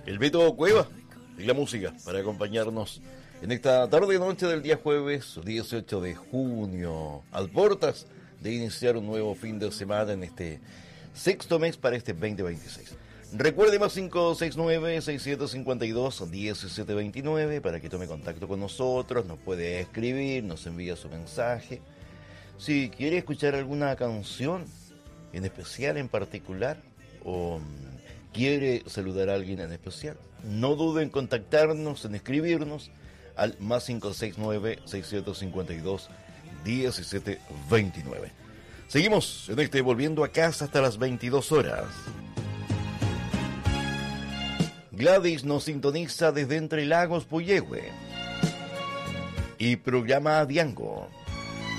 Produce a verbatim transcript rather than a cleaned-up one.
El Beto Cueva y la música para acompañarnos en esta tarde y noche del día jueves dieciocho de junio, al portas de iniciar un nuevo fin de semana en este sexto mes para este veinte veintiséis. Recuerde más cinco seis nueve, seis siete cinco dos, uno siete dos nueve para que tome contacto con nosotros, nos puede escribir, nos envía su mensaje. Si quiere escuchar alguna canción en especial, en particular, o quiere saludar a alguien en especial, no dude en contactarnos, en escribirnos al más cinco seis nueve, seis siete cinco dos, uno siete dos nueve. Seguimos en este Volviendo a Casa hasta las veintidós horas. Gladys nos sintoniza desde Entre Lagos, Puyehue, y programa Diango.